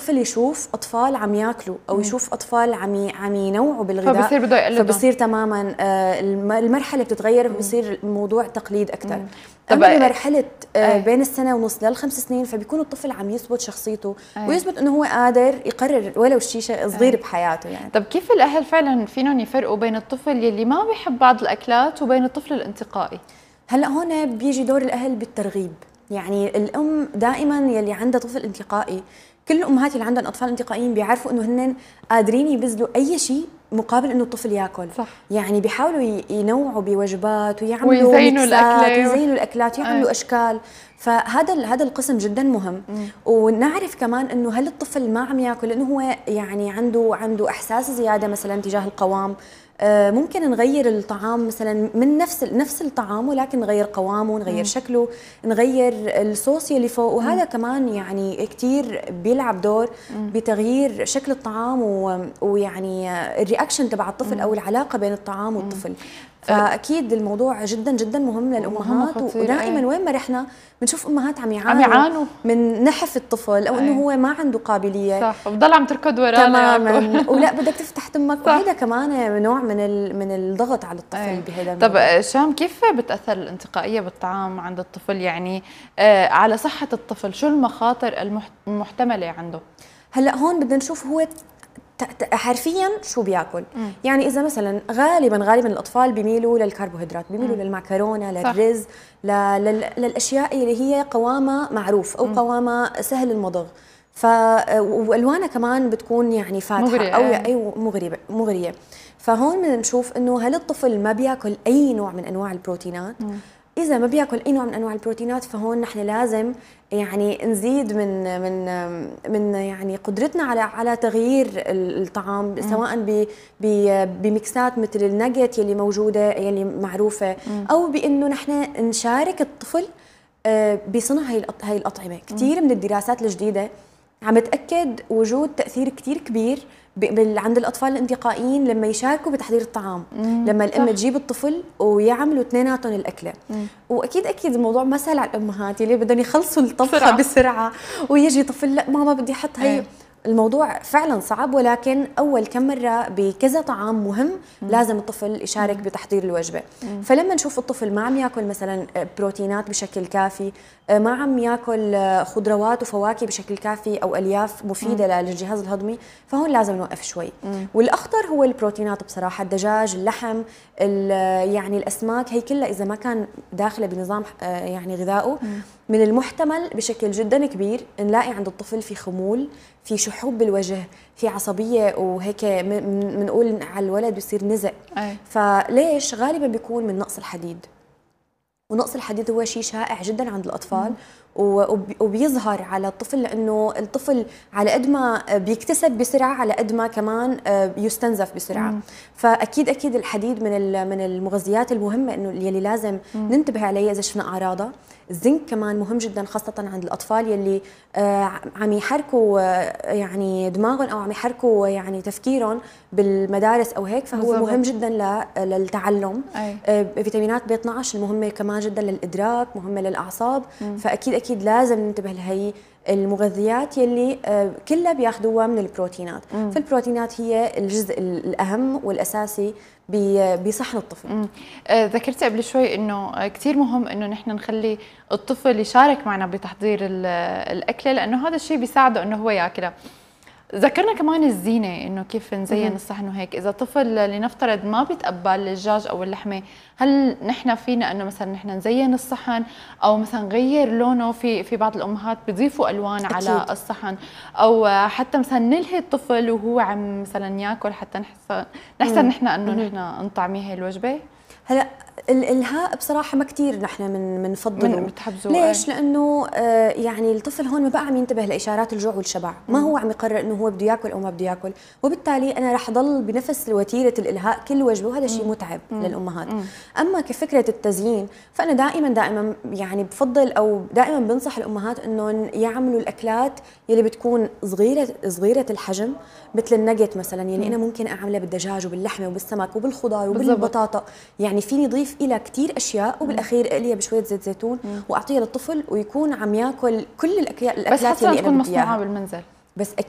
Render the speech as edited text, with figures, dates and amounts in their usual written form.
الطفل يشوف اطفال عم ياكلوا او يشوف اطفال عم ينوعوا بالغذاء، فبصير بده يقلدهم، فبصير تماما المرحله بتتغير، بصير الموضوع تقليد اكثر. طب بمرحله بين السنه ونص لل5 سنين فبيكون الطفل عم يثبت شخصيته ويثبت انه هو قادر يقرر ولو شيء صغير بحياته يعني. طب كيف الاهل فعلا فينهم يفرقوا بين الطفل يلي ما بيحب بعض الاكلات وبين الطفل الانتقائي؟ هلا هون بيجي دور الاهل بالترغيب. يعني الام دائما يلي عندها طفل انتقائي، كل الامهات اللي عندهم اطفال انتقائيين بيعرفوا انه هن قادرين يبذلوا اي شيء مقابل انه الطفل ياكل. صح. يعني بيحاولوا ينوعوا بوجبات ويعملوا ويزينوا الاكلات ويزينوا الاكلات ويعملوا اشكال. فهذا القسم جدا مهم. ونعرف كمان انه هل الطفل ما عم ياكل لانه هو يعني عنده احساس زياده مثلا تجاه القوام، ممكن نغير الطعام مثلا من نفس الطعام ولكن نغير قوامه، نغير شكله، نغير الصوص اللي فوق، وهذا كمان يعني كثير بيلعب دور بتغيير شكل الطعام ويعني الرياكشن تبع الطفل او العلاقه بين الطعام والطفل. فاكيد الموضوع جدا جدا مهم للامهات، ودائما وين ما رحنا بنشوف امهات عم يعانوا من نحف الطفل او انه هو ما عنده قابليه. صح، وبضل عم تركض وراه تماما ولا بدك تفتح تمك، وهذا كمان نوع من الضغط على الطفل بهذا الموضوع. طب شام، كيف بتاثر الانتقائيه بالطعام عند الطفل؟ يعني على صحه الطفل، شو المخاطر المحتمله عنده؟ هلا هون بدنا نشوف هو حرفيا شو بياكل. يعني اذا مثلا غالبا الاطفال بيميلوا للكربوهيدرات، بيميلوا للمعكرونه، للرز، للاشياء اللي هي قوامها معروف او قوامها سهل المضغ، والوانها كمان بتكون يعني فاتحه او مغريه. فهون بدنا نشوف انه هل الطفل ما بياكل اي نوع من انواع البروتينات. إذا ما بياكل أي نوع من أنواع البروتينات فهون نحن لازم يعني نزيد من يعني قدرتنا على تغيير الطعام، سواء بميكسات مثل الناجت يلي موجودة يلي معروفة، أو بأنه نحن نشارك الطفل بصنع هاي الأطعمة. كثير من الدراسات الجديدة عم تأكد وجود تأثير كثير كبير عند الاطفال الانتقائيين لما يشاركوا بتحضير الطعام، لما الام تجيب الطفل ويعملوا اثنيناتهم الاكله. واكيد الموضوع ما سهل على الامهات اللي بدهم يخلصوا الطبخه بسرعه، ويجي طفل لا ماما بدي احط هي. الموضوع فعلا صعب، ولكن اول كم مره بكذا طعام مهم لازم الطفل يشارك بتحضير الوجبه. فلما نشوف الطفل ما عم ياكل مثلا بروتينات بشكل كافي، ما عم ياكل خضروات وفواكه بشكل كافي او الياف مفيده للجهاز الهضمي، فهون لازم نوقف شوي. والاخطر هو البروتينات بصراحه، الدجاج، اللحم، يعني الاسماك، هي كلها اذا ما كان داخله بنظام يعني غذائه، من المحتمل بشكل جدا كبير نلاقي عند الطفل في خمول، في شحوب بالوجه، في عصبيه، وهيك بنقول على الولد بيصير نزق. فليش؟ غالبا بيكون من نقص الحديد، ونقص الحديد هو شيء شائع جدا عند الاطفال، وبيظهر على الطفل، لانه الطفل على قد ما بيكتسب بسرعه على قد ما كمان يستنزف بسرعه. فاكيد الحديد من المغذيات المهمه انه يلي لازم ننتبه عليه اذا شفنا اعراضها. الزنك كمان مهم جدا، خاصه عند الاطفال يلي عم يحركوا يعني دماغهم او عم يحركوا يعني تفكيرهم بالمدارس او هيك، فهو مهم جدا للتعلم. فيتامينات بي 12 المهمه كمان جدا للادراك، مهمه للاعصاب. فاكيد لازم ننتبه لهي المغذيات يلي كلها بياخذوها من البروتينات. فالبروتينات هي الجزء الاهم والاساسي بصحن الطفل. ذكرت قبل شوي انه كثير مهم انه نحن نخلي الطفل يشارك معنا بتحضير الاكله، لانه هذا الشيء بيساعده انه هو ياكلها. ذكرنا كمان الزينه، انه كيف نزين الصحن وهيك. اذا طفل لنفترض ما بيتقبل الدجاج او اللحمه، هل نحن فينا انه مثلا نحن نزين الصحن، او مثلا نغير لونه؟ في بعض الامهات بيضيفوا الوان على الصحن، او حتى مثلا نلهي الطفل وهو عم مثلا ياكل حتى نحسن نحن انه نحن نطعميه هي الوجبه. هلا الالهاء بصراحه ما كثير نحن بنفضله. ليش؟ لانه يعني الطفل هون ما بقى عم ينتبه لاشارات الجوع والشبع، ما هو عم يقرر انه هو بده ياكل او ما بده ياكل، وبالتالي انا رح ضل بنفس وتيره الالهاء كل وجبه، وهذا شيء متعب للامهات. اما كفكره التزيين، فانا دائما يعني بفضل او دائما بنصح الامهات انهم يعملوا الاكلات يلي بتكون صغيره الحجم، مثل النجت مثلا يلي انا ممكن اعملها بالدجاج وباللحمه وبالسمك وبالخضار وبالبطاطا. يعني فيني ضيف إلى كثير اشياء، وبالاخير اقليها بشويه زيت زيتون واعطيها للطفل، ويكون عم ياكل كل الاكلات اللي انا بدي اياها، بس حتى تكون مصنوعه بالمنزل. بس